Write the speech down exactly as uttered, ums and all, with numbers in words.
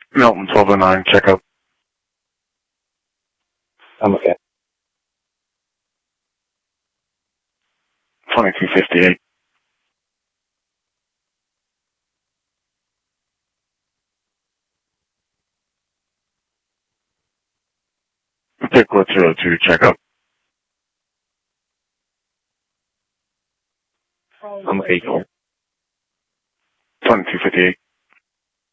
Milton twelve oh nine, checkup. I'm okay. twenty-two fifty-eight. Pickwood zero two, checkup. I'm okay. twenty-two fifty-eight.